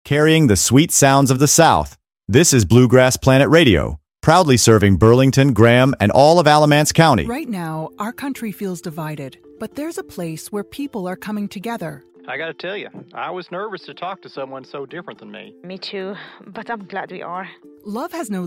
carrying the sweet sounds of the South. This is Bluegrass Planet Radio, proudly serving Burlington, Graham, and all of Alamance County. Right now, our country feels divided, but there's a place where people are coming together. I gotta tell you, I was nervous to talk to someone so different than me. Me too, but I'm glad we are. Love has no